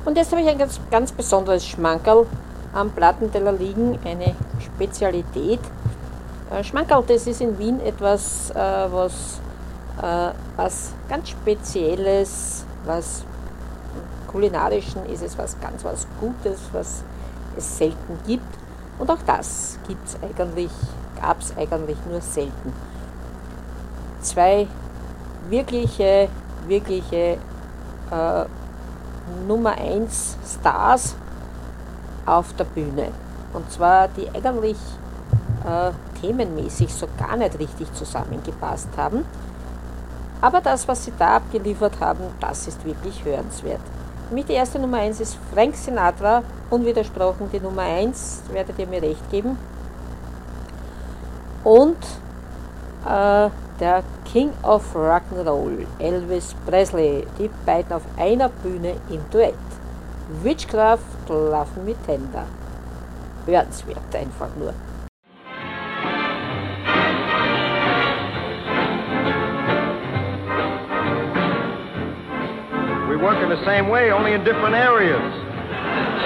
Und jetzt habe ich ein ganz besonderes Schmankerl am Plattenteller liegen, eine Spezialität. Schmankerl, das ist in Wien etwas, was ganz Spezielles, was kulinarischen ist es was Gutes, was es selten gibt. Und auch das gab es eigentlich nur selten. Zwei wirkliche Nummer 1 Stars auf der Bühne. Und zwar die eigentlich themenmäßig so gar nicht richtig zusammengepasst haben. Aber das, was sie da abgeliefert haben, das ist wirklich hörenswert. Für mich die erste Nummer 1 ist Frank Sinatra, unwidersprochen die Nummer 1, werdet ihr mir recht geben. Und der King of Rock'n'Roll, Elvis Presley, die beiden auf einer Bühne im Duett. Witchcraft, Love Me Tender. Hörenswert einfach nur. We work in the same way, only in different areas.